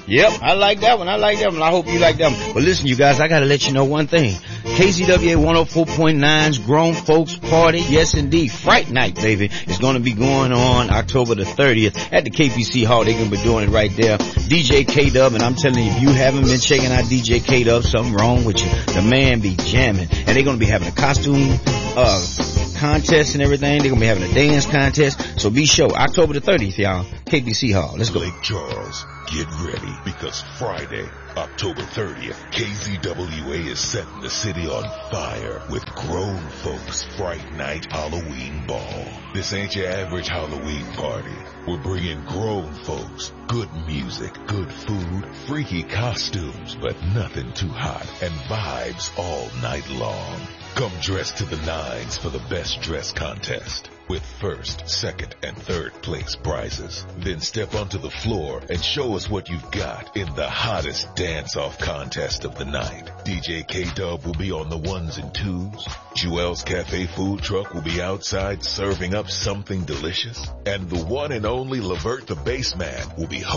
Yep, I like that one. I hope you like that one. But listen, you guys, I gotta let you know one thing. KZWA 104.9's Grown Folks Party, yes indeed, Fright Night, baby, is gonna be going on October the 30th at the KPC Hall. They're gonna be doing it right there. DJ K-Dub, and I'm telling you, if you haven't been checking out DJ K-Dub, something wrong with you. The man be jamming. And they're gonna be having a costume, contest and everything. They're gonna be having a dance contest. So be sure, October the 30th, y'all, KPC Hall. Let's go. Lake Charles, get ready, because Friday, October 30th, KZWA is setting the city on fire with Grown Folks Fright Night Halloween Ball. This ain't your average Halloween party. We're bringing grown folks, good music, good food, freaky costumes, but nothing too hot, and vibes all night long. Come dressed to the nines for the best dress contest, with first, second, and third place prizes. Then step onto the floor and show us what you've got in the hottest dance-off contest of the night. DJ K-Dub will be on the ones and twos. Jewel's Cafe food truck will be outside serving up something delicious. And the one and only Levert the Bassman will be